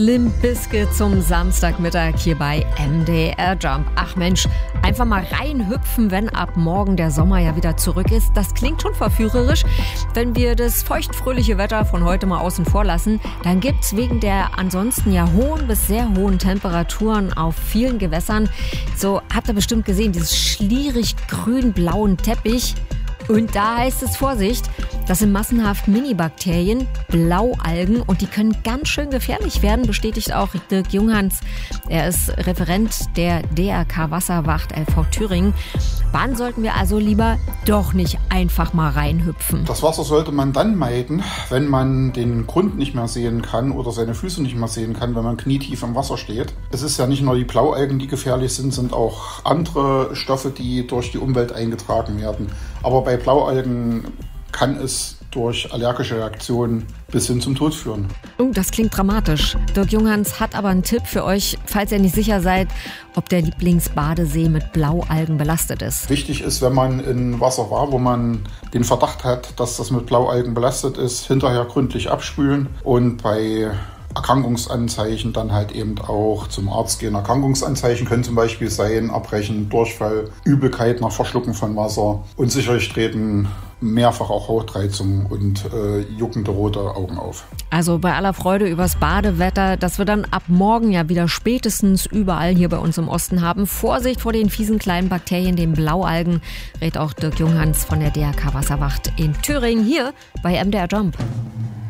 Limp Bizkit zum Samstagmittag hier bei MDR Jump. Ach Mensch, einfach mal reinhüpfen, wenn ab morgen der Sommer ja wieder zurück ist. Das klingt schon verführerisch. Wenn wir das feuchtfröhliche Wetter von heute mal außen vor lassen, dann gibt's wegen der ansonsten ja hohen bis sehr hohen Temperaturen auf vielen Gewässern, so habt ihr bestimmt gesehen, dieses schlierig grün-blauen Teppich. Und da heißt es Vorsicht, das sind massenhaft Minibakterien, Blaualgen, und die können ganz schön gefährlich werden, bestätigt auch Dirk Junghans. Er ist Referent der DRK Wasserwacht LV Thüringen. Wann sollten wir also lieber doch nicht einfach mal reinhüpfen? Das Wasser sollte man dann meiden, wenn man den Grund nicht mehr sehen kann oder seine Füße nicht mehr sehen kann, wenn man knietief im Wasser steht. Es ist ja nicht nur die Blaualgen, die gefährlich sind auch andere Stoffe, die durch die Umwelt eingetragen werden. Aber bei Blaualgen kann es durch allergische Reaktionen bis hin zum Tod führen. Das klingt dramatisch. Dirk Junghans hat aber einen Tipp für euch, falls ihr nicht sicher seid, ob der Lieblingsbadesee mit Blaualgen belastet ist. Wichtig ist, wenn man in Wasser war, wo man den Verdacht hat, dass das mit Blaualgen belastet ist, hinterher gründlich abspülen und bei Erkrankungsanzeichen dann halt eben auch zum Arzt gehen. Erkrankungsanzeichen können zum Beispiel sein Erbrechen, Durchfall, Übelkeit nach Verschlucken von Wasser, unsicheres Treten, mehrfach auch Hautreizung und juckende rote Augen auf. Also bei aller Freude übers Badewetter, das wir dann ab morgen ja wieder spätestens überall hier bei uns im Osten haben. Vorsicht vor den fiesen kleinen Bakterien, den Blaualgen, rät auch Dirk Junghans von der DRK Wasserwacht in Thüringen hier bei MDR Jump.